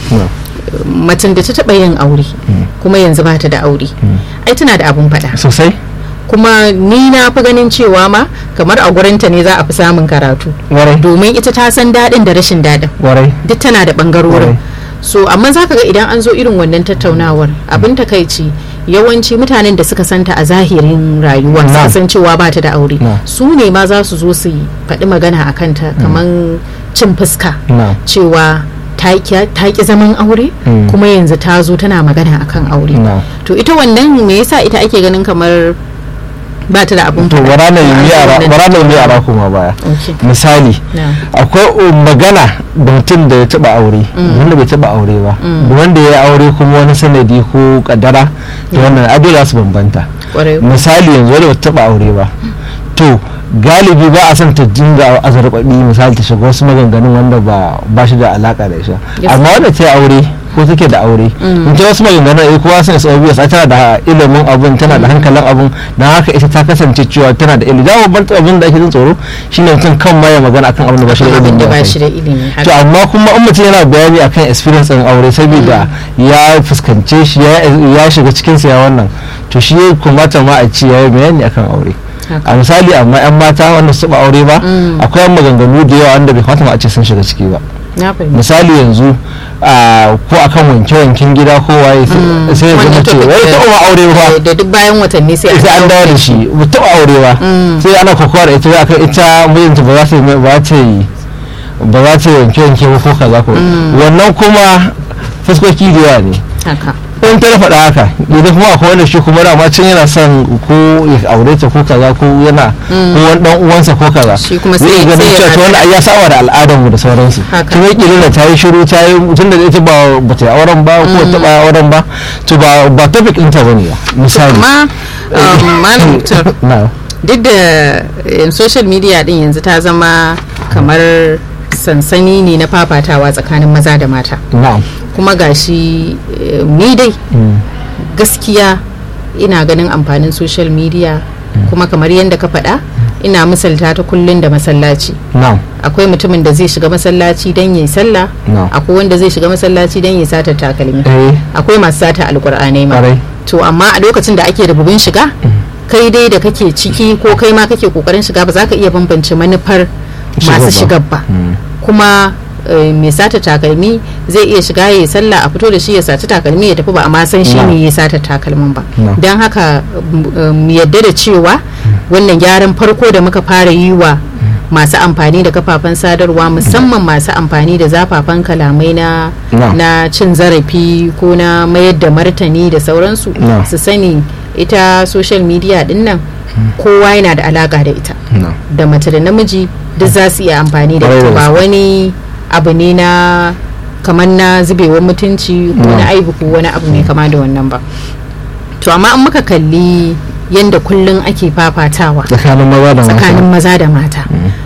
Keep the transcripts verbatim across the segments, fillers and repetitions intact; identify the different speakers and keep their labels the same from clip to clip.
Speaker 1: macen da ta taɓa yin aure kuma yanzu ba ta da aure ai tana da abun faɗa
Speaker 2: sosai,
Speaker 1: kuma ni na fi ganin cewa ma kamar a gurinta ne za a fi samun karatu domin ita ta san daɗin da rashin daɗin duk tana da ɓangarorin. So amma za ka ga idan an zo irin wannan tattaunawar abin takaici yawanci mutanen da suka santa a zahirin rayuwa suka san cewa ba ta da aure su ne ma za su zo su faɗi magana a kanta kamar cin fuska cewa ta ki zaman aure kuma yanzu ta zo tana magana akan aure. To ita wannan me yasa ita ake ganin kamar ba ta da abun
Speaker 2: to bara na yi yara kuma baya misali akwai magana da mutum da ya taba aure wanda bai taba aure ba wanda ya aure kuma wani sanadi ko kaddara to wannan adila su bambanta. Misali yanzu wanda bata taba aure ba to galibi ba a son ta dinga azarbabi misali ta shiga wasu maganganun wanda ba ba shi da alaka da shi amma wanda ta aure ko take da aure in ta wasu maganganun ai kowa sai su obvious tana da ilimin abun tana da hankalin abun dan haka ita ta kasance cewa tana da ilimi da babban abun da ake jin tsoro shine mutum kan ma ya magana akan abun da ba shi da ilimi to amma kuma in mutum yana bayani akan experience din aure saboda ya fuskance shi ya shiga cikin sa ya wannan to shi kuma ta ma a ce yayi bayani akan aure a misali amma yan mata wanda su ba aure ba akwai yan maganganu da yawa wanda bai kamata ma a ce sun shiga ciki ba. Misali yanzu ko akan wanke-wanken gida ko waye sai ya zama ce wai ta uwa aure ba
Speaker 1: da duk bayan watanni sai
Speaker 2: an dawo da shi ta aure ba sai ana kokowa da ita akan ita mijinta ba za ta yi ba ta yi ba za ta yi wanke-wanke ba ko kaza ko wannan kuma fuskoki da yawa ne in ta faɗa haka idan kuma akwai wanda shi kuma dama can yana son ko ya aure ta ko kaza ko yana ko wani dan uwansa ko kaza
Speaker 1: shi kuma sai
Speaker 2: ya ganin cewa wanda ya saba da al'adar mu da sauransu kuma kila da ta yi shiru ta yi tunda ita ba ba ta yi auren ba ko ta ba auren ba to ba ba topic din ta bane ba misali
Speaker 1: amma malam duk da social media din yanzu ta zama kamar sansani ne na fafatawa tsakanin maza da mata kuma gashi ni dai gaskiya ina ganin amfanin social media kuma kamar yadda ka faɗa ina misalta ta kullun da masallaci akwai mutumin da zai shiga masallaci don yi sallah akwai wanda zai shiga masallaci don yi sata takalmi akwai masu sata alkur'anai ma to amma a lokacin da ake rububin shiga kai dai da kake ciki ko kai ma kake kokarin shiga ba za ka iya bambance manufar masu shigar ba kuma mai sata takalmi zai iya shiga ya sallah a fito da shi ya saci takalmi ya tafi ba amma san shi ne ya sata takalmin ba don haka mu yadda da cewa wannan gyaran farko da muka fara yi wa masu amfani da kafafen sadarwa musamman masu amfani da zafafan kalamai na na cin zarafi ko na mayar da martani da sauransu su sani ita social media din nan kowa yana da alaka da ita da mace da namiji duk za su iya amfani da ita ba wani abu ne na kamar na zubewar mutunci ko na aibu ko wani abu mai kama da wannan ba. To amma an muka kalli yadda kullum ake fafatawa tsakanin maza da mata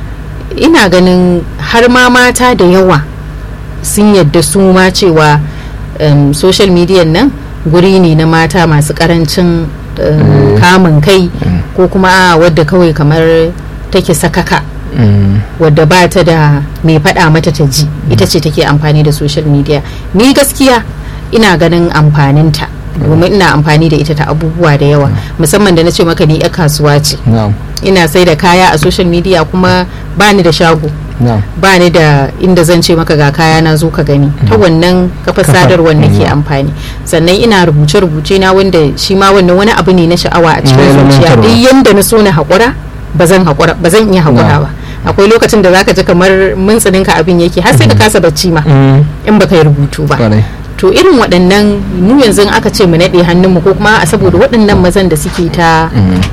Speaker 1: ina ganin har ma mata da yawa sun yadda su ma cewa social media nan guri ne na mata masu karancin kamun kai ko kuma wadda kawai kamar take sakaka wadda ba ta da mai faɗa mata ta ji ita ce take amfani da social media. Ni gaskiya ina ganin amfaninta domin ina amfani da ita ta abubuwa da yawa musamman da na ce maka ni yar kasuwa ce ina sai da kaya a social media kuma ba ni da shago ba ni da inda zan ce maka ga kaya na zo ka gani ta wannan kafar sadarwar nake amfani sannan ina rubuce-rubuce na wanda shi ma wannan wani abu ne na sha'awa a cikin zuciya duk yanda na so na haƙura ba zan haƙura ba zan iya haƙura ba akwai lokacin da zaka ji kamar muntsininka abin yake har sai ka kasa bacci ma in baka yi rubutu ba. To irin waɗannan mu yanzu aka ce mu naɗe hannunmu ko kuma a saboda waɗannan mazan da suke ta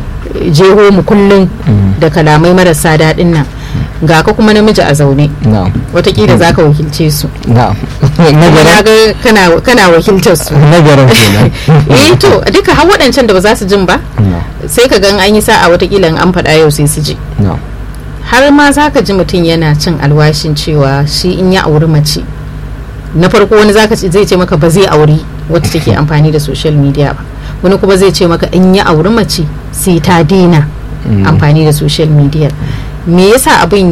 Speaker 1: jeho mu kullum da kalamai marasa daɗin nan ga ka kuma namiji a zaune watakila za ka wakilce su kana wakiltar su eh to duka har waɗancan da ba za su jin ba sai ka gan an yi sa'a watakila an faɗa yau sai su ji har ma za ka ji mutum yana cin alwashin cewa shi in ya auri mace na farko wani zaka zai ce maka ba zai auri wacce take amfani da social media ba wani kuma zai ce maka in ya auri mace sai ta daina amfani da social media. Me yasa abin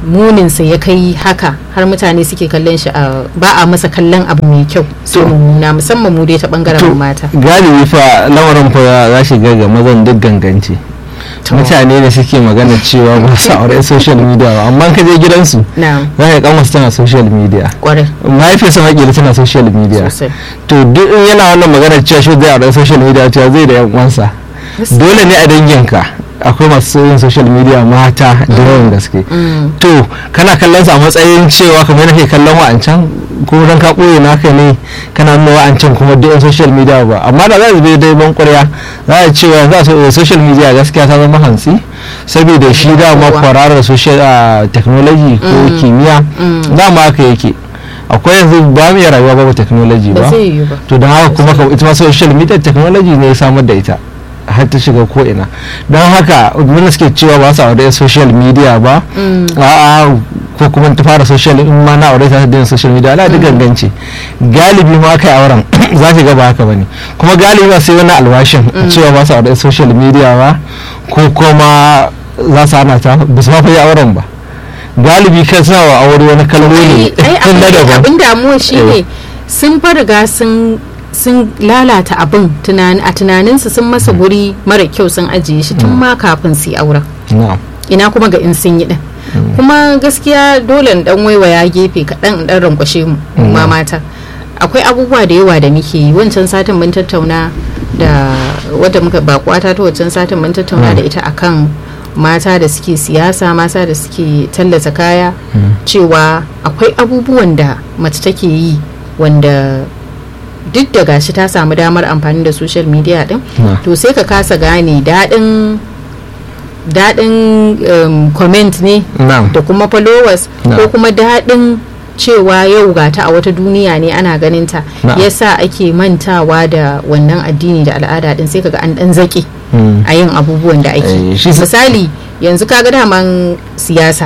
Speaker 1: muninsa ya kai haka har mutane suke kallon shi ba a masa kallon abu mai kyau sai mummuna musamman mu dai ta bangaren mata.
Speaker 2: Galibi fa lamarin fa za shi ga mazan duk ganganci. Mutane da suke magana cewa ba su aure social media ba amma ka je gidansu za ka kama su tana social media, mahaifiyarsa makili tana social media, to duk yana wannan magana cewa shi zai aure social media cewa zai da yan uwansa. Dole ne a danginka akwai masu yin social media mata da yawan gaske, to kana kallon sa a matsayin cewa kamar nake kallon wa'ancan ko dan ka koye naka ne kana nuna wa'ancan kuma duk social media ba, amma da za su bai dai ban ƙwarya za a cewa yanzu a social media gaskiya ta zama hantsi saboda shi dama kwararar social technology ko kimiyya dama haka yake. Akwai yanzu ba mu rayuwa babu technology ba, to don haka kuma ita ma social media technology ne ya samar da ita har ta shiga ko ina. Don haka wanda suke cewa ba su aure social media ba a'a ko kuma ta fara social in ma na aure ta da social media ala da ganganci. Galibi ma kai auren za ki ga ba haka bane, kuma galibi ba sai wani alwashin cewa ba su aure social media ba ko kuma za su hana ta ba su ma fa auren ba. Galibi kai suna wa aure wani kallo ne kan na daban.
Speaker 1: Abin damuwa shine sun farga sun sun lalata abin a tunaninsu, sun masa guri mara kyau sun ajiye shi tun ma kafin su yi auren. Ina kuma ga in sun yi din. Kuma gaskiya dole dan waiwaya gefe kaɗan dan rankwashe mu ma mata. Akwai abubuwa da yawa da muke yi. Wancan satin mun tattauna da wadda muka bakwata ta wancan satin mun tattauna da ita akan mata da suke siyasa, mata da suke tallata kaya, cewa akwai abubuwan da mace take yi wanda duk da gashi ta samu damar amfani da social media din, to sai ka kasa gane daɗin daɗin comment ne da kuma followers ko kuma daɗin cewa yau gata a wata duniya ne ana ganin ta, yasa ake mantawa da wannan addini da al'ada din, sai kaga an dan zaki a yin abubuwan da ake. Misali yanzu kaga daman siyasa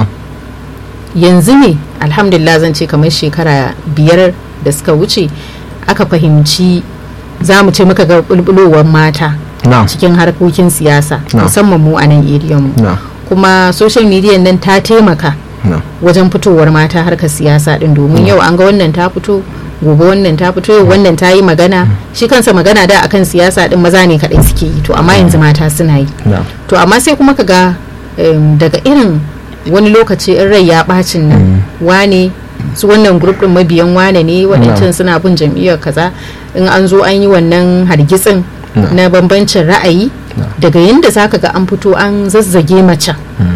Speaker 1: yanzu ne alhamdulillah zan ce kamar shekara biyar da suka wuce aka fahimci za mu ce muka ga bulbulowar mata cikin harkokin siyasa musamman mu a nan area mu, kuma social media nan ta taimaka wajen fitowar mata harkar siyasa din, domin yau an ga wannan ta fito gobe wannan ta fito yau wannan ta yi magana. Shi kansa magana da akan siyasa din maza ne kadai suke yi, to amma yanzu mata suna yi. To amma sai kuma ka ga daga irin wani lokaci in rai ya bacin nan wane su wannan group din mabiyan wane ne waɗancan suna bin jam'iyyar kaza, in an zo an yi wannan hargitsin na bambancin ra'ayi, daga yadda zaka ga an fito an zazzage mace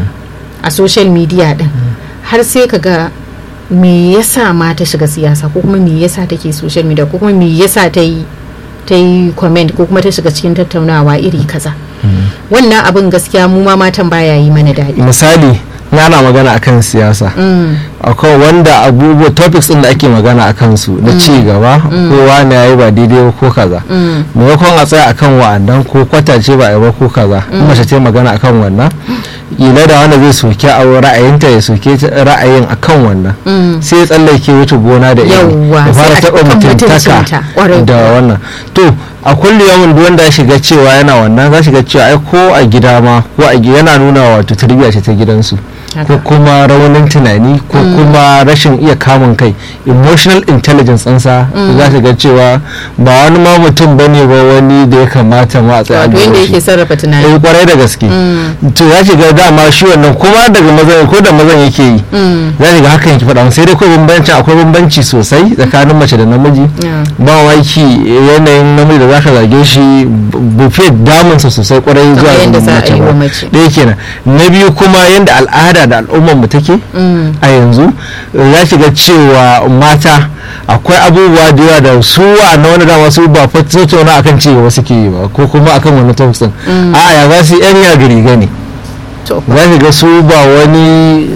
Speaker 1: a social media din, har sai ka ga me yasa ma ta shiga siyasa ko kuma me yasa take social media ko kuma me yasa ta yi ta yi comment ko kuma ta shiga cikin tattaunawa iri kaza. Wannan abin gaskiya mu ma matan baya yi mana daɗi.
Speaker 2: Misali ana magana akan siyasa, akwai wanda abubuwa topics din da ake magana akan su na ci gaba ko wani yayi ba daidai ko kaza, maimakon a tsaya akan wa'annan ko kwatace ba a ba ko kaza, mace ta magana akan wannan ila da wanda zai soke a ra'ayinta ya soke ra'ayin akan wannan, sai ya tsallake wuce gona da iri ya fara taɓa mutuntaka da wannan. To a kulli yawan duk wanda ya shiga cewa yana wannan za shiga cewa ai ko a gida ma ko a yana nuna wato tarbiyya ce ta gidansu ko kuma raunin tunani ko kuma rashin iya kamun kai, emotional intelligence ɗinsa za ta ga cewa ba wani ma mutum bane ba wani da ya kamata ma a tsaya
Speaker 1: a yadda yake sarrafa tunani.
Speaker 2: Eh kwarai da gaske. To ya shiga dama shi wannan kuma daga mazan ko da mazan yake yi za shiga hakan yake faɗa, sai dai ko bambanci akwai bambanci sosai tsakanin mace da namiji. Ba waki yanayin namiji da zaka zage shi bufe damunsa sosai kwarai zuwa mace ba. Ɗaya kenan. Na biyu kuma yanda al'ada da al'ummar mu take a yanzu za ki ga cewa mata akwai abubuwa da yawa da su a na wani dama su ba fa tattauna akan cewa suke yi ba ko kuma akan wani tafsin a'a ya za su yan ya gari gani za ki ga su ba wani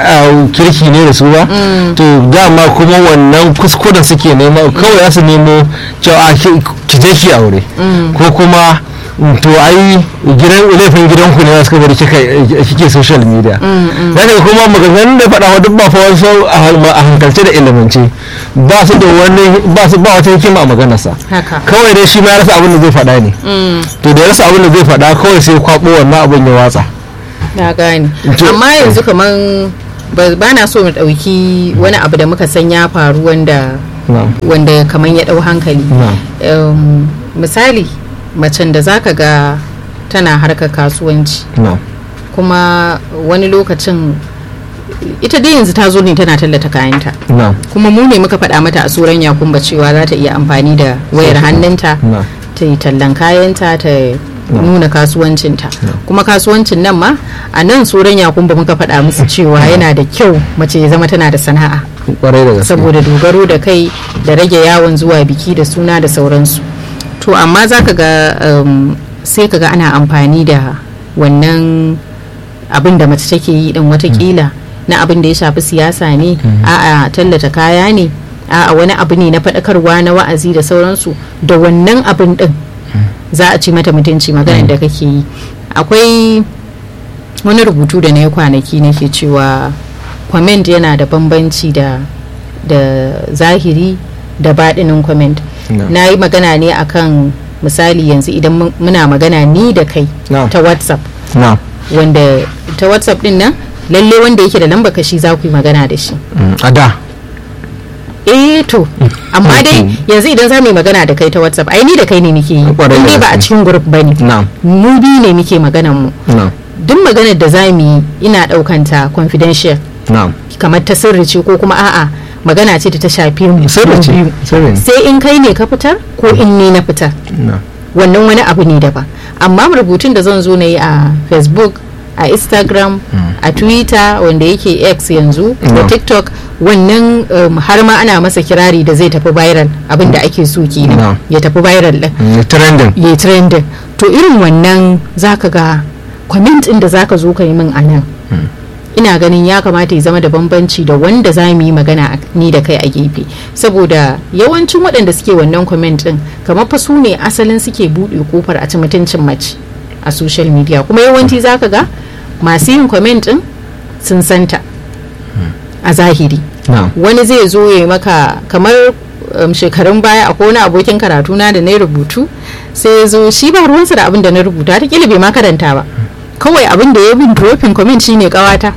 Speaker 2: kirki ne da su ba, to dama kuma wannan kuskuren suke nema kawai za su nemo cewa ki je ki aure ko kuma to ai gidan laifin gidanku ne suka bari kike social media. Zaka kuma maganganun da faɗa wa duk ba fa wasu a hankalce da ilimance ba su da wani ba su ba wata hikima a maganarsa, kawai dai shi ma ya rasa abin da zai faɗa ne, to da ya rasa abin da zai faɗa kawai sai kwabo wannan abin ya watsa.
Speaker 1: Na gane. Amma yanzu kaman ba na so mu ɗauki wani abu da muka san ya faru wanda wanda kamar ya ɗau hankali. um, misali macen da zaka ga tana harkar kasuwanci kuma wani lokacin ita dai yanzu ta zo ne tana tallata kayanta kuma mu ne muka faɗa mata a suran yakumba cewa za ta iya amfani da wayar hannunta ta yi tallan kayanta ta nuna kasuwancinta kuma kasuwancin nan ma a nan suran yakumba muka faɗa musu cewa yana da kyau mace ya zama tana da sana'a saboda dogaro da kai da rage yawon zuwa biki da suna da sauransu. To amma za ka ga um, sai ka ga ana amfani da wannan abin da mace take yi din watakila na abin da ya shafi siyasa ne, a'a tallata kaya ne, a'a wani abu ne na faɗakarwa na wa'azi da sauransu, da wannan abin din za a ci mata mutunci maganar da kake yi. Akwai wani rubutu da na yi kwanaki nake cewa comment yana da bambanci da da zahiri da baɗinin comment. No. Na yi magana ne akan misali yanzu idan muna magana ni da kai no. ta WhatsApp no. wanda ta WhatsApp din nan lalle wanda yake da lamba kashi za ku yi magana da shi
Speaker 2: mm. a da
Speaker 1: eh to amma dai yanzu idan za mu yi magana da kai ta WhatsApp ai ni da kai ne muke yi in dai ba a cikin group bane no. mu biyu ne muke maganan mu no. duk maganar da za mu yi ina daukanta confidential no. kamar ta sirri ce ko kuma a'a magana ce da ta shafi mu sai in kai ne ka fitar ko in ni na fitar wannan wani abu ne daban. Amma rubutun da zan zo na yi a Facebook, a Instagram, a Twitter wanda yake X yanzu da TikTok, wannan har ma ana masa kirari da zai tafi viral, abin da ake so kenan ya tafi viral din ya trending. To irin wannan zaka ga comment din da zaka zo ka yi min anan ina ganin ya kamata ya zama da bambanci da wanda za mu yi magana ni da kai a gefe, saboda yawancin waɗanda suke wannan comment din kamar fa su ne asalin suke buɗe kofar a ci mutuncin mace a social media, kuma yawanci zaka ga masu yin comment din sun santa a zahiri. Wani zai zo ya maka kamar um, shekarun baya akwai wani abokin karatu na da na rubutu sai ya zo shi ba ruwansa da abin da na rubuta, ta kila bai ma karanta ba, kawai abin da ya bin dropping comment shine kawata.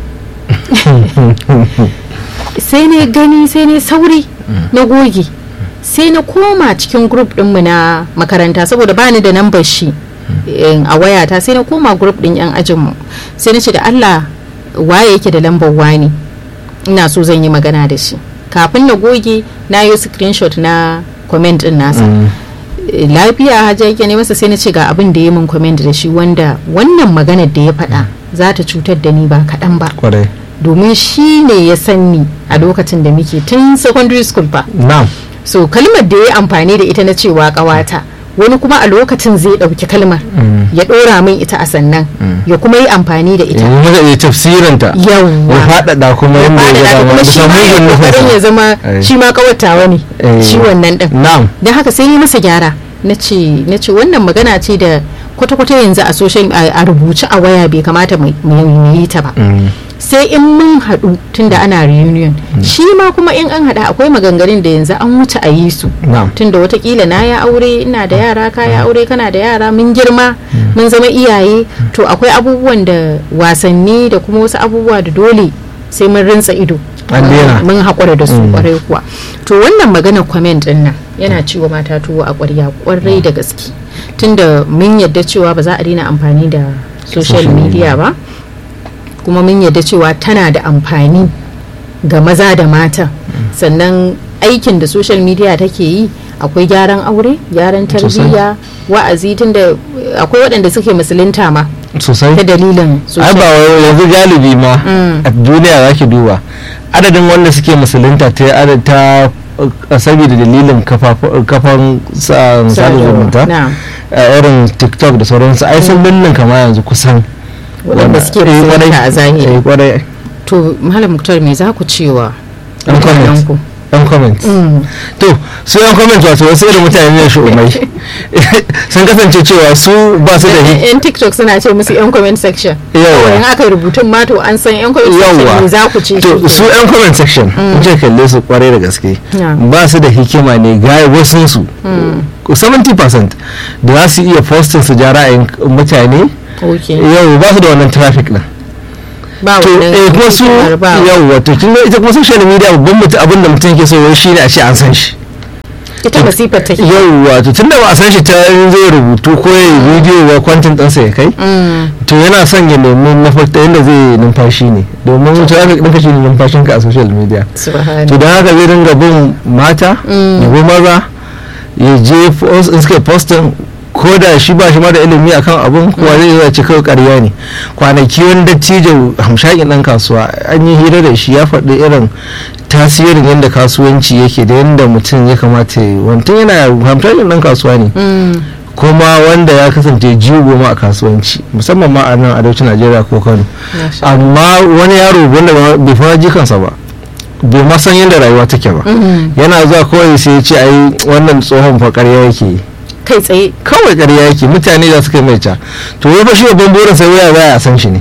Speaker 1: sai ne gani sai ne sauri na goge sai na koma cikin group dinmu na makaranta saboda bani da number shi a wayata, sai na koma group din yan ajinmu sai na ce da Allah waye yake da lambar wani ina so zan yi magana da shi. Kafin na goge na yi screenshot na comment din nasa lafiya hajja yake ne masa, sai na ce ga abin da ya min comment da shi wanda wannan maganar da ya faɗa za ta cutar da ni ba kaɗan ba, domin shi ne ya sanni a lokacin da muke tun secondary school ba. So kalmar da ya amfani da ita na cewa ƙawata, wani kuma a lokacin zai ɗauki kalmar ya ɗora min ita a sannan ya kuma yi amfani da ita
Speaker 2: ya tafsiranta ya faɗaɗa kuma
Speaker 1: ya zama shi ma ƙawatawa ne shi wannan ɗin. Don haka sai yi masa gyara na ce wannan magana ce da kwata-kwata yanzu a social a rubuce a waya bai kamata mu yi ta ba, sai in mun haɗu tunda ana reunion. Shi ma kuma in an haɗa akwai maganganun da yanzu an wuce a yi su, tunda watakila na ya aure, ina da yara, ka ya aure, kana da yara, mun girma mun zama iyaye, to akwai abubuwan da wasanni da kuma wasu abubuwa da dole sai mun rinsa ido mun haƙura da su ƙwarai kuwa. To wannan magana comment ɗin nan yana ciwo mata tuwo a ƙwarya ƙwarai da gaske, tunda mun yadda cewa ba za a daina amfani da social media ba, kuma mun yadda cewa tana da amfani ga maza da mata. Sannan aikin da social media take yi akwai gyaran aure, gyaran tarbiyya, wa'azi, tunda akwai waɗanda suke musulunta ma
Speaker 2: sosai
Speaker 1: ta dalilin
Speaker 2: social media. Ai ba yanzu galibi ma a duniya zaki duba adadin wanda suke musulunta ta ta saboda dalilin kafan sada zumunta irin TikTok da sauransu, ai sun lullun kama yanzu kusan
Speaker 1: waɗanda suke musulunta a zahiri. To Malam Muktar, me za ku cewa
Speaker 2: yan comment yan comment to su yan comment wato wasu irin mutane ne shu'umai sun kasance cewa su ba su da
Speaker 1: yan TikTok suna ce musu yan comment section. Yawa in aka rubutun ma to an san yan comment section ne za ku ce.
Speaker 2: To su yan comment section kuke kalle su kwarai da gaske ba su da hikima ne ga wasun su seventy percent da za su iya posting su ja ra'ayin mutane. Yau ba su da wannan traffic din
Speaker 1: ba
Speaker 2: wannan eh kuma su yawa to kin ita kuma social media babban mutum abin da mutum yake so wai shine a ce an san shi
Speaker 1: ita masifar take
Speaker 2: yawa to tunda ba a san shi ta zai rubutu ko ya video ba content ɗinsa ya kai to yana son ya nemi mafakta yadda zai numfashi ne domin mutum aka numfashi ne numfashin ka a social media to don haka zai dinga bin mata ya bi maza ya je in suka postin ko da shi ba shi ma da ilimi akan abun kuwa zai zuwa cikin ƙarya ne kwanaki wani dattijo hamshakin ɗan kasuwa an yi hira da shi ya faɗi irin tasirin yadda kasuwanci yake da yadda mutum ya kamata yi wantan yana hamshakin ɗan kasuwa ne kuma wanda ya kasance jigo ma a kasuwanci musamman ma a nan arewacin najeriya ko kano amma wani yaro wanda bai fara jikansa ba bai ma san yadda rayuwa take ba yana zuwa kawai sai ya ce ai wannan tsohon fa ƙarya yake yi
Speaker 1: kai tsaye
Speaker 2: kawai ƙarya yake mutane da suka mai ca to ya fa shi babban burin sai ya za a san shi ne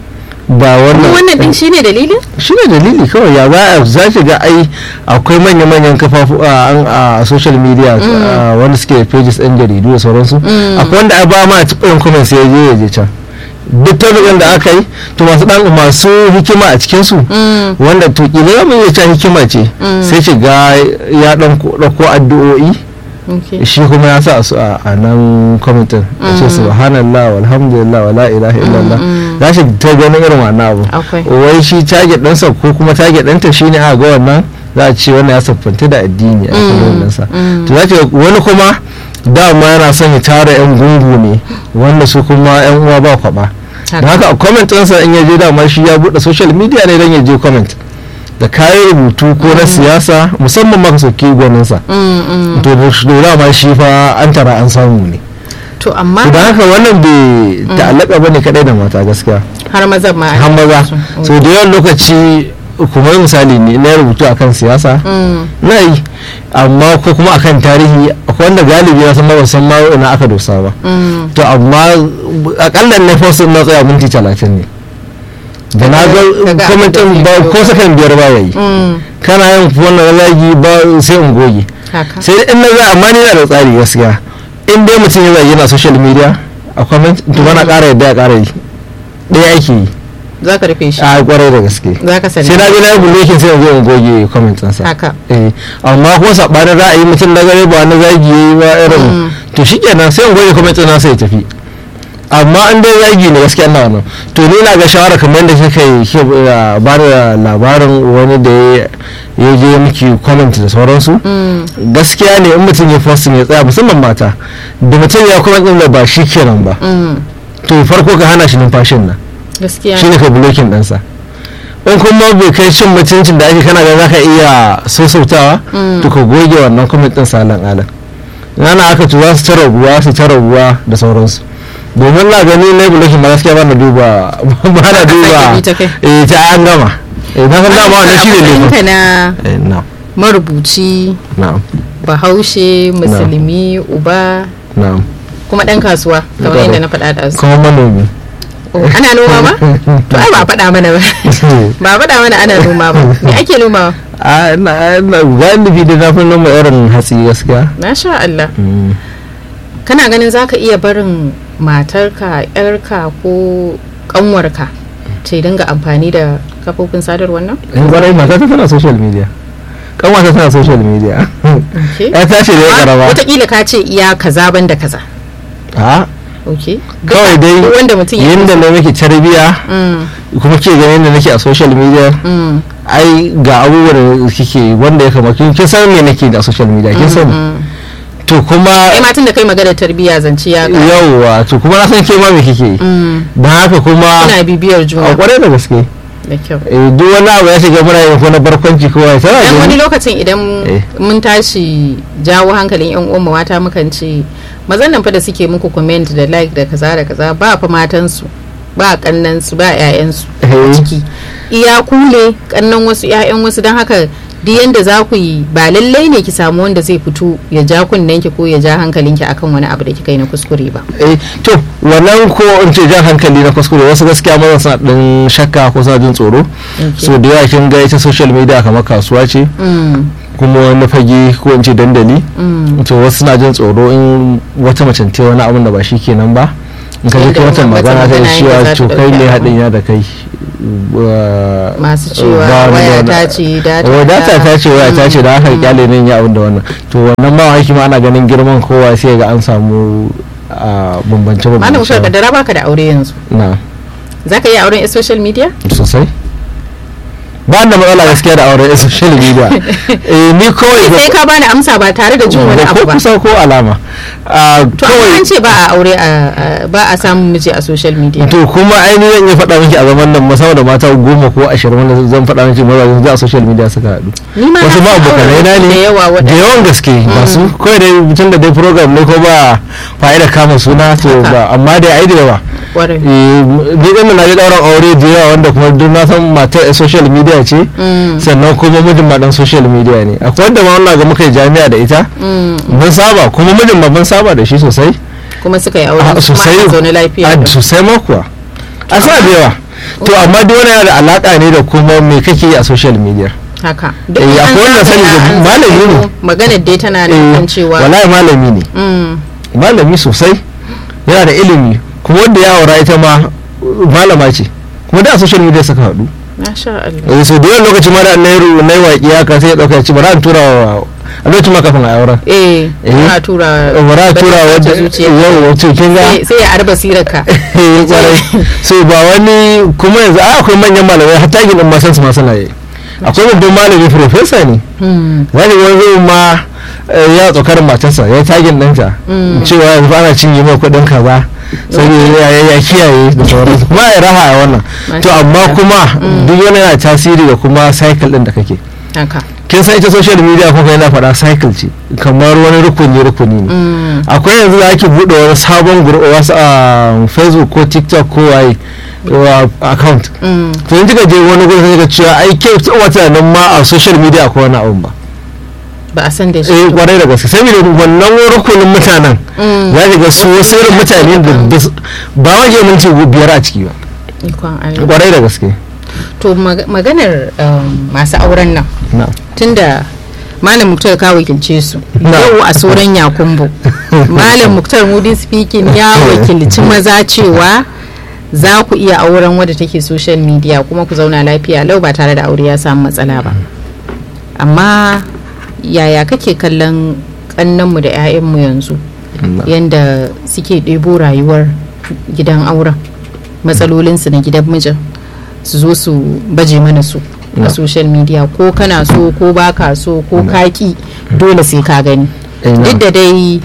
Speaker 2: ba wannan
Speaker 1: wannan din shine dalili
Speaker 2: shine dalili kawai ya za a za ki ga ai akwai manya manyan kafafu a social media wanda suke pages ɗin jaridu da sauransu akwai wanda a ba ma cikin comment sai ya je ya je can duk tabbacin da aka yi to masu dan masu hikima a cikin su wanda to kila mai ya ta hikima ce sai ki ga ya dan ko addu'o'i shi kuma ya sa su a nan kwamitin a ce subhanallah walhamdulillah wala ilaha illallah za shi ta ganin irin wannan abu wai shi target ɗansa ko kuma target ɗanta shi ne a ga wannan za a ce wannan ya siffanta da addini a kan ɗansa to za ce wani kuma dama yana son ya tara yan gungu ne wanda su kuma yan uwa ba kwaba da haka a comment ɗinsa in ya je dama shi ya buɗe social media ne don ya je comment da kayan rubutu ko na siyasa musamman maka sauki gwaninsa to da ma shi fa an tara an samu ne
Speaker 1: to amma
Speaker 2: da haka wannan bai ta'allaka bane kadai da mata gaskiya
Speaker 1: har maza ma
Speaker 2: har maza so da yawan lokaci kuma misali ne na rubutu akan siyasa na yi amma ko kuma akan tarihi akwai wanda galibi na san ba san ma ina aka dosa ba to amma akalla na fosin na tsaya minti talatin ne da na ga kwamitin ba ko sakan biyar ba yayi kana yin wannan zagi ba sai in goge sai in na za amma ni na da tsari gaskiya in dai mutum ya zagi na social media a comment to bana ƙara yadda ya ƙara yi ɗaya ake yi
Speaker 1: za ka rufe shi
Speaker 2: a kwarai da gaske sai na ji na yi bulokin sai in zo in goge comment ɗinsa
Speaker 1: haka
Speaker 2: amma kuma saɓanin ra'ayi mutum na gare ba na zagi yayi ba irin to shikenan sai in goge comment ɗinsa sai ya tafi amma an dai zagi ne gaskiya na wannan to ni na ga shawara kamar yadda kika yi ba da labarin wani da ya je miki comment da sauransu gaskiya ne in mutum ya posting ya tsaya musamman mata da mutum ya comment din da ba shi kenan ba to farko ka hana shi numfashin nan
Speaker 1: gaskiya
Speaker 2: shi ne ka blocking ɗansa in kuma bai kai cin mutuncin da ake kana ga zaka iya sosautawa to ka goge wannan comment din salan alan yana aka tuwa su tara ruwa su tara ruwa da sauransu domin na gani na bulokin ba gaskiya ba na duba ba na duba eh ta an gama eh na san dama wannan shi ne
Speaker 1: na marubuci bahaushe musulmi uba kuma dan kasuwa kamar yadda na faɗa da su
Speaker 2: kuma manomi
Speaker 1: ana noma ba to ai ba faɗa mana ba ba faɗa mana ana noma ba me ake noma
Speaker 2: a na na galibi da na fi noma irin hatsi gaskiya
Speaker 1: masha Allah kana ganin zaka iya barin matarka yarka ko kanwarka ce dinga amfani da kafofin sadarwar nan?
Speaker 2: in gwarai matata tana social media kanwata tana social media ya tashi da ya karaba
Speaker 1: watakila ka ce iya kaza ban da kaza
Speaker 2: a
Speaker 1: ok
Speaker 2: kawai dai yadda na nake tarbiya kuma ke ganin da nake a social media ai ga abubuwan da kike wanda ya kama kin san me nake da social media kin sani to kuma
Speaker 1: kai matan da kai magana tarbiyya zance ya ga
Speaker 2: yawa to kuma na san ke ma me kike yi dan haka kuma
Speaker 1: ina bibiyar juna
Speaker 2: a kware da gaske
Speaker 1: da kyau
Speaker 2: eh duk wani abu ya shiga muna yin ko na barkwanci ko wai sai
Speaker 1: wani lokacin idan mun tashi jawo hankalin yan uwan mata mukan ce mazan nan fa da suke muku comment da like da kaza da kaza ba fa matan su ba kannan su ba ƴaƴan su ciki iya kule kannan wasu ƴaƴan wasu dan haka duk yanda za ku yi ba lallai ne ki samu wanda zai fito ya ja kunnenki ko ya ja hankalinki akan wani abu da kika yi na kuskure ba
Speaker 2: eh to wannan ko in ce jan hankali na kuskure wasu gaskiya mazan suna din shakka ko suna jin tsoro so da yawa kin ga ita social media kamar kasuwa ce kuma wani fage ko in ce dandali to wasu suna jin tsoro in wata mace ta wani abin da ba shi kenan ba in ka ji wata magana ta cewa to kai ne haɗin ya da kai
Speaker 1: masu cewa waya ta ce
Speaker 2: data ta ce waya ta ce da aka kyale ne ya abin da wannan to wannan ma wani ma ana ganin girman kowa sai ga an samu bambance bambance.
Speaker 1: Malam Musa kaddara baka da aure yanzu
Speaker 2: na
Speaker 1: zaka yi auren a social media
Speaker 2: sosai ba da matsala gaskiya da auren social media eh ni kawai
Speaker 1: sai ka bani amsa ba tare da jin wani abu ba
Speaker 2: ko kusa ko alama
Speaker 1: to an ce ba a aure ba a samun miji a social media
Speaker 2: to kuma ainihin ya faɗa miki a zaman nan musamman da mata goma ko ashirin wanda zan faɗa miki maza yanzu a social media suka haɗu wasu ma abokanai na ne da yawan gaske ba su kawai dai mutum da dai program ne ko ba fa'ida kama suna to ba amma dai ai da yawa ni ɗin na yi ɗauran aure da yawa wanda kuma duk na san matar a social media ce sannan kuma mijin ma dan social media ne akwai wanda ma wannan ga muka yi jami'a da ita mun saba kuma mijin ma mun saba da shi sosai
Speaker 1: kuma suka yi aure sosai zaune lafiya
Speaker 2: sosai ma kuwa a sa da yawa to amma duk wani yana da alaka ne da kuma me kake yi a social media
Speaker 1: haka
Speaker 2: duk akwai wanda sani da malami ne
Speaker 1: maganar dai tana nufin cewa
Speaker 2: wallahi malami ne malami sosai yana da ilimi kuma wanda ya aura ita ma malama ce kuma da a social media suka haɗu
Speaker 1: masha Allah
Speaker 2: so da yawan lokacin ma da na yi waƙi haka sai ya ɗauka ci bara an tura wa a lokacin ma kafin a aura
Speaker 1: eh bara tura
Speaker 2: bara tura wadda yau wato kin ga
Speaker 1: sai ya arba sirarka
Speaker 2: so ba wani kuma yanzu a akwai manyan malamai hatta gin din ma san su ma suna yi akwai babban malami professor ne zai wani ma ya tsokarin matarsa ya tagin ɗanta cewa yanzu ana cinye mai kuɗin kaza sai ya kiyaye da sauransu kuma ya raha a wannan to amma kuma duk wani yana tasiri da kuma cycle ɗin da kake kin san ita social media kuma yana faɗa cycle ce kamar wani rukuni rukuni ne akwai yanzu da ake buɗe wani sabon wasu a facebook ko tiktok ko waye account to yanzu ka je wani gurin sai ka cewa ai ke wata nan ma a social media akwai wani abun ba
Speaker 1: ba a san da shi
Speaker 2: eh kwarai da gaske saboda wannan rukunin mutanen za ka ga su wasu irin mutane da ba waje minti biyar a ciki ba kwarai da gaske
Speaker 1: to maganar masu auren nan tunda malam muktar ka wakilce su yau a sauran yakumbo malam muktar mudi speaking ya wakilci maza cewa za ku iya auren wadda take social media kuma ku zauna lafiya lau ba tare da aure ya samu matsala ba amma yaya kake kallon kannanmu da 'ya'yanmu yanzu yanda suke ɗebo rayuwar gidan auren matsalolinsu na gidan mijin su zo su baje mana su a social media ko kana so ko baka so ko kaki dole sai ka gani duk da dai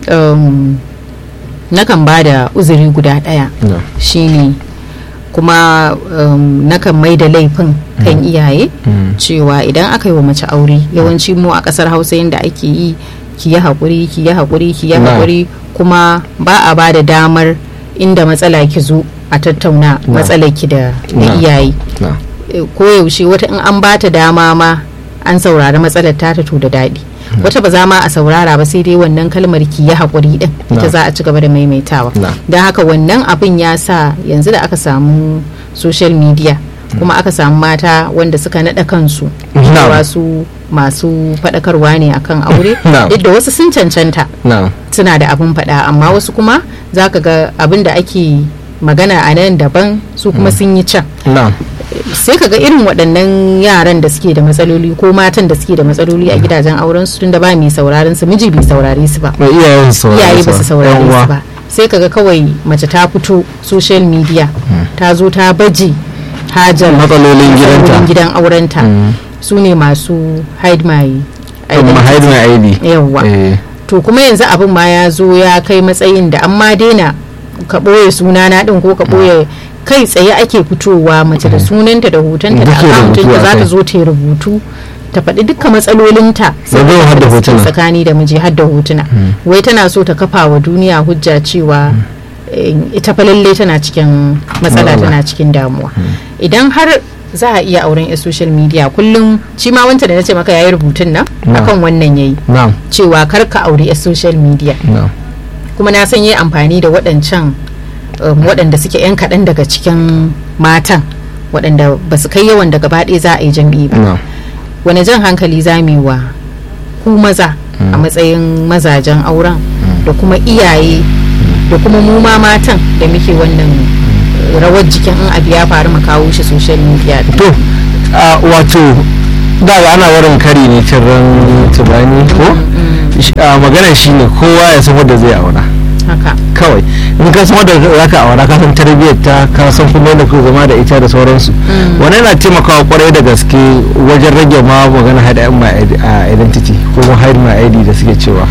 Speaker 1: nakan ba da uzuri guda ɗaya shine kuma um, nakan mai da laifin kan mm. iyaye mm. cewa idan aka yi wa mace aure yawanci mu a kasar hausa yadda ake yi ki yi haƙuri ki yi haƙuri ki yi haƙuri kuma ba a ba da damar inda matsala ki zo a tattauna matsalar ki da iyaye ko yaushe wata in an ba ta dama ma an saurari matsalar ta to da daɗi wata ba za ma a saurara ba sai dai wannan kalmar ki ya haƙuri din ita za a ci gaba da maimaitawa don haka wannan abin ya sa yanzu da aka samu social media kuma aka samu mata wanda suka naɗa kansu cewa su masu faɗakarwa ne akan aure duk da wasu sun cancanta suna da abin faɗa amma wasu kuma za ka ga abin da ake magana a nan daban su kuma sun yi can sai kaga irin waɗannan yaran da suke da matsaloli ko matan da suke da matsaloli a gidajen auren su tunda ba mai sauraron su miji bai saurare su ba iyaye ba su saurare su ba sai kaga kawai mace ta fito social media ta zo ta baje hajar matsalolin gidan aurenta su ne masu hide my
Speaker 2: identity
Speaker 1: yawa to kuma yanzu abin ma ya zo ya kai matsayin da an ma daina ka ɓoye sunana ɗin ko ka ɓoye kai tsaye ake fitowa mace da sunanta da hotonta da akawuntinta za ta zo ta yi rubutu ta faɗi dukkan matsalolinta tsakani da miji har da hotuna wai tana so ta kafa wa duniya hujja cewa ita fa lalle tana cikin matsala tana cikin damuwa idan har za a iya auren a social media kullum shi ma wanta da nace maka yayi rubutun nan akan wannan yayi cewa kar ka aure a social media kuma na san yayi amfani da waɗancan waɗanda suke 'yan kaɗan daga cikin matan waɗanda ba su kai yawan da gaba ɗaya za a yi jam'i ba wani jan hankali za mu yi wa ku maza a matsayin mazajen auren da kuma iyaye da kuma mu ma matan da muke wannan rawar jikin in abu ya faru mu kawo shi social media.
Speaker 2: To wato da ana warin kari ne tirran tubani ko magana shine kowa ya san wanda zai aura
Speaker 1: haka
Speaker 2: kawai in ka san wanda zaka aura ka san tarbiyyar ta ka san kuma yadda ku zama da ita da sauransu wannan yana taimakawa kwarai da gaske wajen rage ma magana hide my identity ko hide my I D da suke cewa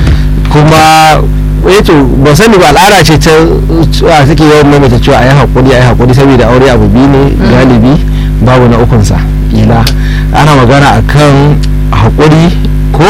Speaker 2: kuma yato ba sani ba al'ada ce ta suke yawan maimaita cewa ayi hakuri ayi hakuri saboda aure abu biyu ne galibi babu na ukunsa ila ana magana akan hakuri ko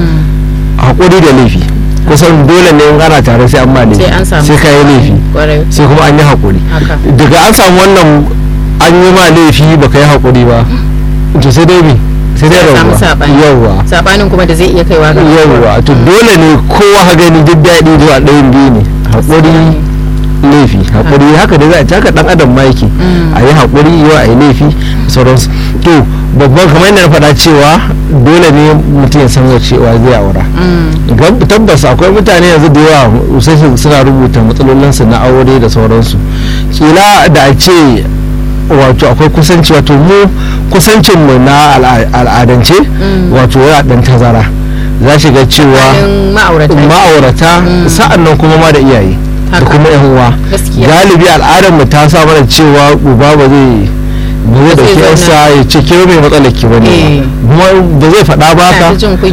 Speaker 2: hakuri da laifi kusan dole ne in ana tare sai an ma laifi sai ka yi laifi sai kuma an yi hakuri daga an samu wannan an yi ma laifi ba ka yi hakuri ba to sai dai me sai dai rawa yawa
Speaker 1: sabanin kuma da zai iya kaiwa ga
Speaker 2: yawa to dole ne kowa ha gani duk daɗi zuwa ɗayan biyu ne hakuri laifi hakuri haka da za a taka dan adam ma yake a yi hakuri yau a yi laifi sauransu to babban kamar yadda na faɗa cewa dole ne mutum ya san cewa zai aura tabbas akwai mutane yanzu da yawa sai suna rubuta matsalolinsu na aure da sauransu kila da a ce wato akwai kusanci wato mu kusancinmu na al'adance wato yana ɗan tazara za shi ga cewa ma'aurata sa'an nan kuma ma da iyaye da kuma yan uwa galibi al'adar mu ta sa mana cewa uba ba zai ba zai dauki yarsa ya ce ke mai matsalar ki bane kuma ba zai faɗa ba ka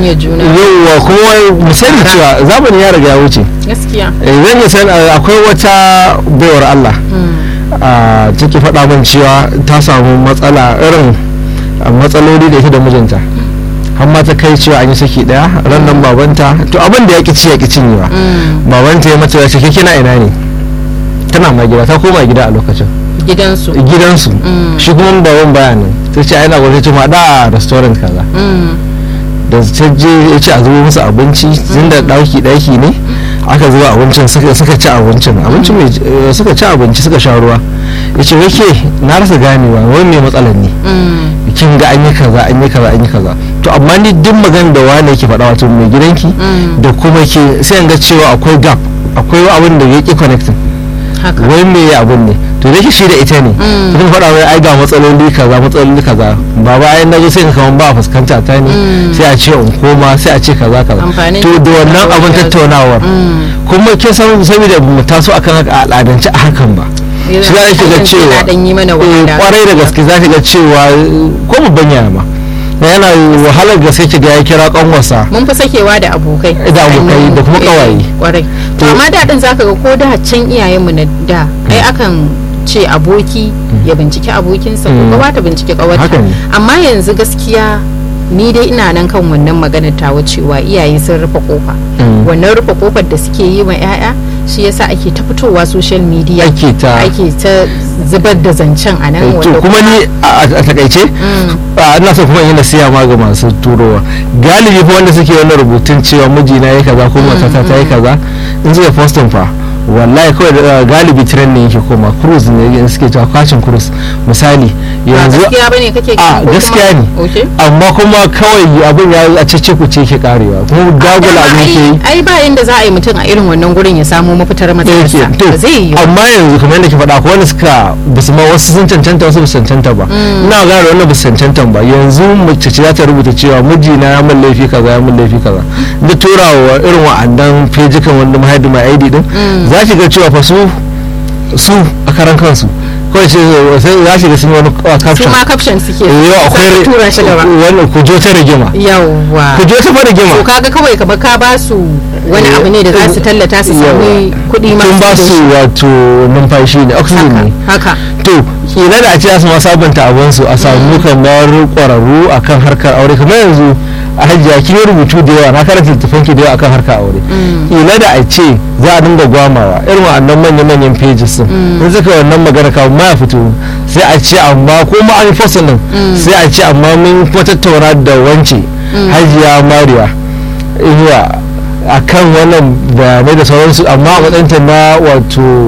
Speaker 2: yauwa kuma mu sani cewa zamani ya riga ya wuce
Speaker 1: gaskiya
Speaker 2: zan yi san akwai wata bayar Allah a take faɗa min cewa ta samu matsala irin matsaloli da ita da mijinta har ma ta kai cewa an yi saki daya ran nan babanta to abin da ya ki ci ya ki cinyewa babanta ya mata ya ce kina ina ne tana ma gida ta koma gida a lokacin
Speaker 1: gidansu
Speaker 2: gidansu shi kuma baban bayanin ta ce ai na gwada ce ma da restaurant kaza da ta je ya ce a zubo musu abinci tun da ɗauki ɗaki ne aka zuba abincin suka ci abincin abinci mai suka ci abinci suka sha ruwa ya ce wake na rasa ganewa wani mai matsalar ne kin ga an yi kaza an yi kaza an yi kaza to amma ni duk magana da wani yake faɗa wato mai gidanki da kuma ke sai an ga cewa akwai gap akwai abin da yake connecting wai me abin ne to da shi da ita ne kuma faɗa wai ai ga matsaloli kaza matsaloli kaza baba ai nazo sai ka kaman ba fuskanta ta ne sai a ce in koma sai a ce kaza kaza to da wannan abin tattaunawar kuma kin san saboda mu taso akan haka al'adance a hakan ba shi za ki ga cewa kwarai da gaske za ki ga cewa ko babban yaya ma yana wahalar da sai ki ga ya kira kanwarsa
Speaker 1: mun fi sakewa da abokai
Speaker 2: da abokai da kuma kawaye
Speaker 1: kwarai to amma da din zaka ga ko da can iyayenmu na da ai akan ce aboki ya binciki abokinsa ko kawa ta binciki kawarta amma yanzu gaskiya ni dai ina nan kan wannan maganar tawa cewa iyaye sun rufe kofa wannan rufe kofar da suke yi wa 'ya'ya shi yasa ake ta fitowa social media
Speaker 2: ake ta
Speaker 1: ake ta zubar da zancen a nan
Speaker 2: to kuma ni a takaice ina so kuma yin nasiha ma ga masu turowa galibi fa wanda suke wannan rubutun cewa mijina yayi kaza ko matata ta yi kaza in suka postin fa wallahi kawai da galibi trend ne yake koma cruise ne suke cewa kwashin cruise misali yanzu
Speaker 1: gaskiya bane kake
Speaker 2: a gaskiya ne amma kuma kawai abin ya a cece ku ce ke karewa kuma dagula abin ke
Speaker 1: ai ba yanda za a yi mutum a irin wannan gurin ya samu mafitar matsalarsa ba zai yi
Speaker 2: amma yanzu kamar yadda ke faɗa ko wanda suka basu ma wasu sun cancanta wasu basu cancanta ba ina gane wannan basu cancanta ba yanzu mace ce za ta rubuta cewa mijina ya min laifi kaza ya min laifi kaza da turawa irin wa'annan fejikan wanda mahaidu mai aidi din za ki ga cewa fa su su a karan kansu kawai ce sai za shi ga sun wani caption
Speaker 1: su ma caption suke
Speaker 2: yau akwai
Speaker 1: tura shi gaba
Speaker 2: wannan ku jo ta rigima
Speaker 1: yawa
Speaker 2: ku jo ta fara rigima
Speaker 1: to kaga kawai ka ka ba su wani abu ne da za su tallata su sami kuɗi ma
Speaker 2: sun ba su wato numfashi ne oxygen ne
Speaker 1: haka
Speaker 2: to kila da a ce su ma sabunta abin su a samu kamar kwararru akan harkar aure kamar yanzu a hajiya kin rubutu da yawa na karanta littafin ki da yawa akan harkar aure kila da a ce za a dinga gwamawa irin wa'annan manya-manyan pages din in suka wannan magana kawo ma ya fito sai a ce amma ko ma an fasa nan sai a ce amma mun kuma tattauna da wance hajiya mariya iya akan wannan bayanai da sauransu amma a matsayinta na wato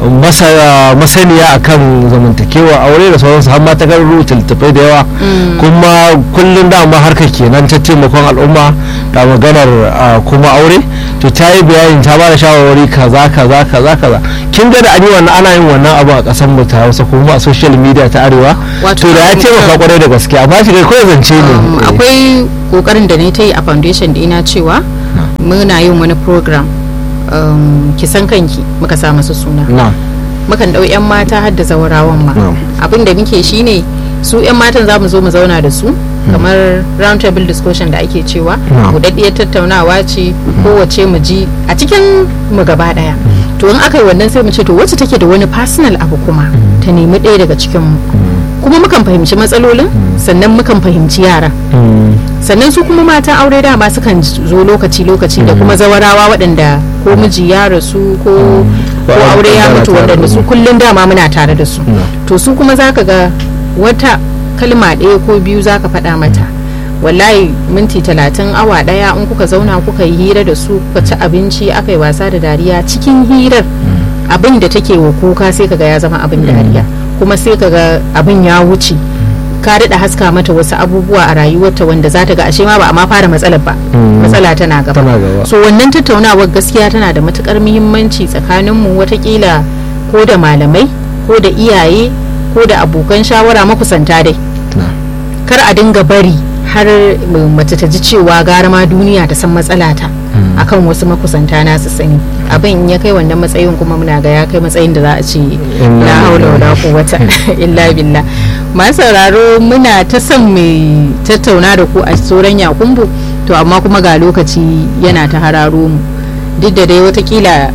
Speaker 2: masaniya akan zamantakewa aure da sauransu har ma ta kan rubuta littattafai da yawa kuma kullum dama harkar kenan ta taimakon al'umma da maganar kuma aure to ta yi bayani ta ba da shawarwari kaza kaza kaza kaza kin ga da an yi wannan ana yin wannan abu a ƙasar mu ta Hausa kuma a social media ta Arewa to da ya taimaka kwarai da gaske amma shi kai kawai zance ne.
Speaker 1: Akwai kokarin da ne ta yi a foundation dina cewa muna yin wani program ki san kanki muka sa masa suna mukan dau yan mata har da zawarawan ma abin da muke shine su yan matan za mu zo mu zauna da su kamar round table discussion da ake cewa budaddiyar tattaunawa ce kowace mu ji a cikin mu gaba daya to in aka yi wannan sai mu ce to wacce take da wani personal abu kuma ta nemi ɗaya daga cikin mu kuma mukan fahimci matsalolin sannan mukan fahimci yara sannan su kuma matan aure dama sukan zo lokaci-lokaci da kuma zawarawa waɗanda ko miji ya rasu ko aure ya mutu waɗanda su kullum dama muna tare da su to su kuma zaka ga wata kalma ɗaya ko biyu zaka faɗa mata wallahi minti talatin awa ɗaya in kuka zauna kuka yi hira da su kuka ci abinci aka yi wasa da dariya cikin hirar abin da take wa kuka sai kaga ya zama abin dariya kuma sai kaga abin ya wuce ka daɗa haska mata wasu abubuwa a rayuwarta wanda za ta ga ashe ma ba a ma fara matsalar ba matsala tana gaba so wannan tattaunawar gaskiya tana da matukar muhimmanci tsakaninmu watakila ko da malamai ko da iyaye ko da abokan shawara makusanta dai kar a dinga bari har mace ta ji cewa gara ma duniya ta san matsalata akan wasu makusanta na su sani abin ya kai wannan matsayin kuma muna ga ya kai matsayin da za a ce la haula wala quwwata illa billah masu sauraro muna ta son mai tattauna da ku a tsoron yakumbu to amma kuma ga lokaci yana ta hararo mu duk da dai watakila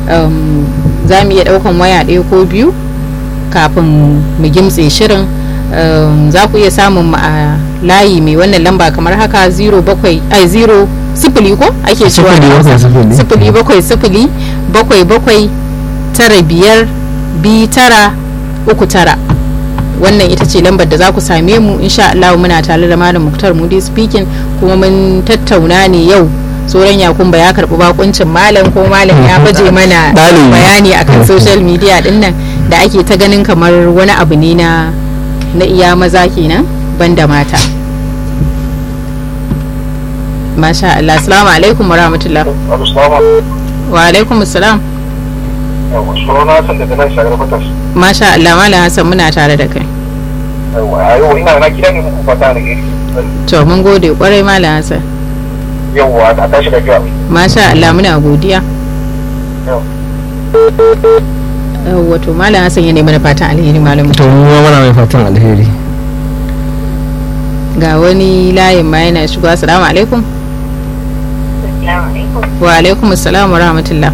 Speaker 1: za mu iya daukan waya ɗaya ko biyu kafin mu gimtse shirin za ku iya samun a layi mai wannan lamba kamar haka zero bakwai ai zero sifili ko ake cewa sifili bakwai sifili bakwai bakwai tara biyar bi tara uku tara wannan ita ce lambar da za ku same mu insha Allah muna tare da malam Muktar Mudi speaking kuma mun tattauna ne yau tsoron yakumba ya karbi bakuncin malam ko malam ya baje mana bayani akan social media din nan da ake ta ganin kamar wani abu ne na na iya maza kenan banda mata. Masha Allah. Assalamu alaikum wa rahmatullah. Wa alaikum assalam. Masha Allah Malam Hassan muna tare da kai. To mun gode kwarai Malam Hassan.
Speaker 3: Yawwa ta tashi da jiya.
Speaker 1: Masha Allah muna godiya. Yawwa to Malam Hassan ya nemi fatan alheri malam.
Speaker 2: To mu muna mai fatan alheri.
Speaker 1: Ga wani layin ma yana shigo. Assalamu alaikum. Wa alaikum assalam wa rahmatullah.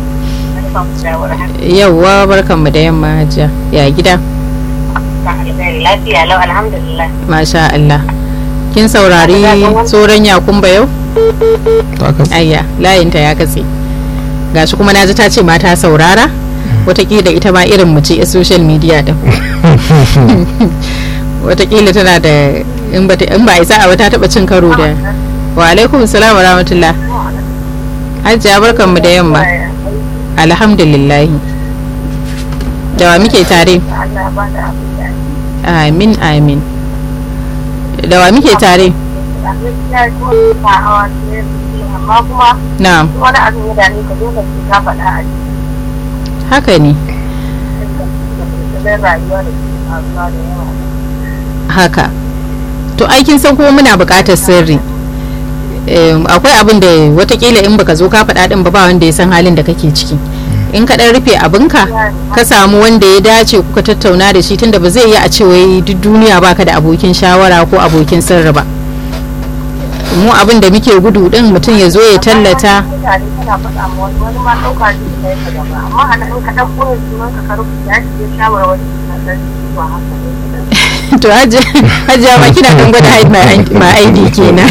Speaker 1: Yawwa barkanmu da yamma hajiya ya gida
Speaker 3: lafiya lau alhamdulillah.
Speaker 1: Masha Allah kin saurari tsoron yakumba yau? Ayya layinta ya katse gashi kuma naji ta ce mata saurara watakila ita ma irin mu ce a social media din watakila tana da in ba isa a wata taba cin karo da wa alaikum assalam wa rahmatullah. Hajiya barkanmu da yamma. Alhamdulillah. Da wa muke tare? Amin amin. Da wa muke tare? Na'am. Haka ne. Haka. To aikin san kuma muna buƙatar sirri. akwai abin da watakila in baka zo ka faɗa ɗin ba ba wanda ya san halin da kake ciki in ka ɗan rufe abinka ka samu wanda ya dace kuka tattauna da shi tunda ba zai yi a ce wai duk duniya baka da abokin shawara ko abokin sirri ba mu abin da muke gudu ɗin mutum ya zo ya tallata to hajiya ma kina kan gwada haid ma aidi kenan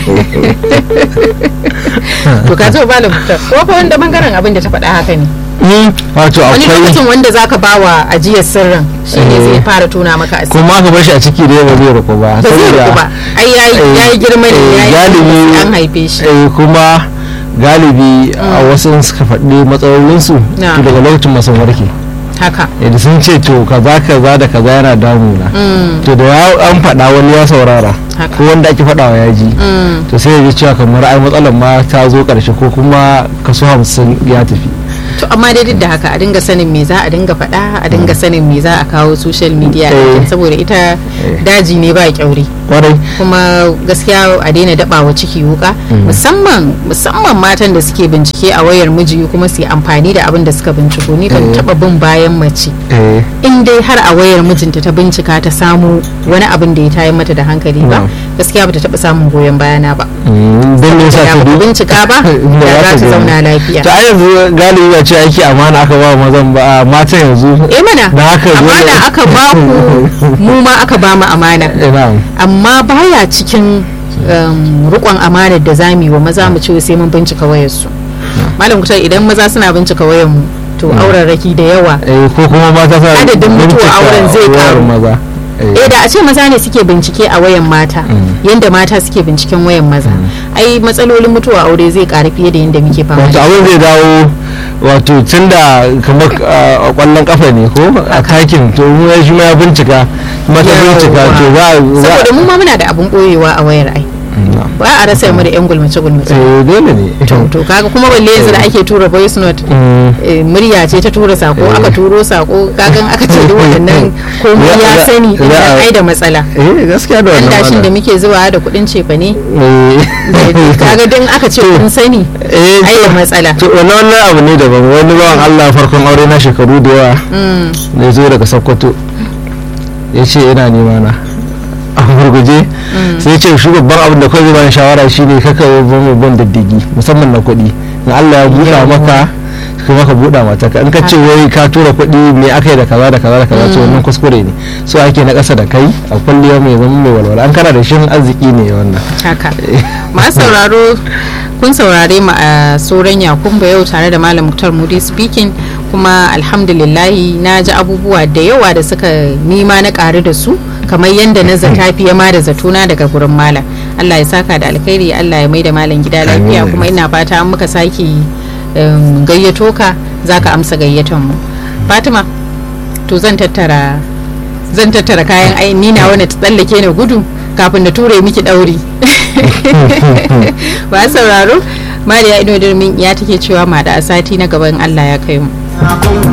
Speaker 1: to ka zo ba lafuta ko fa wanda bangaren abin da ta faɗa haka ne
Speaker 2: wato akwai
Speaker 1: wani lokacin wanda zaka bawa ajiyar sirrin shine zai fara tona maka asiri
Speaker 2: kuma ka bar shi a ciki da ba zai riko ba
Speaker 1: ba zai riko ba ai yayi yayi girma ne yayi an haife shi
Speaker 2: eh kuma galibi a wasu suka faɗi matsalolinsu daga lokacin masu warke
Speaker 1: haka
Speaker 2: da sun ce to kaza kaza da kaza yana damuna to da an faɗa wani ya saurara ko wanda ake faɗawa ya ji to sai ya ji cewa kamar ai matsalar ma ta zo ƙarshe ko kuma kaso hamsin ya tafi.
Speaker 1: to amma dai duk da haka a dinga sanin me za a dinga faɗa a dinga sanin me za a kawo social media saboda ita daji ne ba kyauri kuma gaskiya a daina dabawa ciki wuka musamman musamman matan da suke bincike a wayar miji kuma su yi amfani da abin da suka binciko ni ban taba bin bayan mace in dai har a wayar mijinta ta bincika ta samu wani abin da ya tayar mata da hankali ba gaskiya bata taba samun goyon bayana ba
Speaker 2: don ne sa ta
Speaker 1: bincika ba da za ta zauna lafiya
Speaker 2: to a yanzu galibi ba ce aiki amana aka ba mazan ba mata yanzu
Speaker 1: eh mana amana aka ba ku mu ma aka ba mu amana amma baya cikin rukon amanar da zamu yi wa maza mu ce sai mun bincika wayar su malam kuta idan maza suna bincika wayar mu to auren raki da yawa
Speaker 2: ko kuma mata sa
Speaker 1: adadin mutuwa auren zai karu maza eh da a ce maza ne suke bincike a wayan mata yanda mata suke binciken wayan maza ai matsalolin mutuwa aure zai ƙara fiye da yanda muke fama
Speaker 2: wato abin zai dawo wato tunda kamar kwallon kafa ne ko a takin to mu ya shi ma ya bincika mata bincika to za
Speaker 1: saboda mu ma muna da abun boyewa a wayar ai ba a rasa mu da yan gulmace gulmace
Speaker 2: eh dole ne
Speaker 1: to to kaga kuma balle yanzu da ake tura voice note murya ce ta tura sako aka turo sako kagan aka ce duk wannan komai ya sani idan ai da matsala
Speaker 2: eh gaskiya da wannan
Speaker 1: dashin da muke zuwa da kudin cefa ne kaga din aka ce kun sani ai da matsala
Speaker 2: to wannan abu ne daban wani bawan Allah farkon aure na shekaru da yawa ne zo daga Sokoto yace ina nema na a gurguje sai ce shi babban abin da kawai bayan shawara shine kaka babban babban diddigi musamman na kuɗi in Allah ya buɗa maka kuma ka buɗa mata ka in ka ce wai ka tura kuɗi me aka yi da kaza da kaza da kaza to wannan kuskure ne so ake na ƙasa da kai a kulliya mai zama mai walwala an kana da shin arziki ne wannan
Speaker 1: haka ma sauraro kun saurare mu a soran yakumba yau tare da malam Muktar Mudi speaking kuma alhamdulillahi na ji abubuwa da yawa da suka nima na ƙaru da su kamar yadda na zata fiye ma da zatuna daga gurin malam Allah ya saka da alkhairi Allah ya maida malam gida lafiya kuma ina fata an muka sake gayyato ka zaka amsa gayyaton mu Fatima to zan tattara zan tattara kayan ai ni na wani ta tsallake na gudu kafin na ture miki dauri ba sauraro Mariya Ino Dirmin ya take cewa ma da sati na gaban Allah ya kai mu